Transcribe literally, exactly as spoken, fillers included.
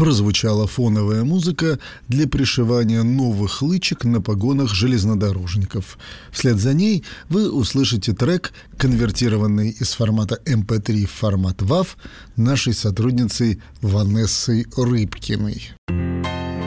прозвучала фоновая музыка для пришивания новых лычек на погонах железнодорожников. Вслед за ней вы услышите трек, конвертированный из формата эм пэ три в формат вав нашей сотрудницей Ванессой Рыбкиной.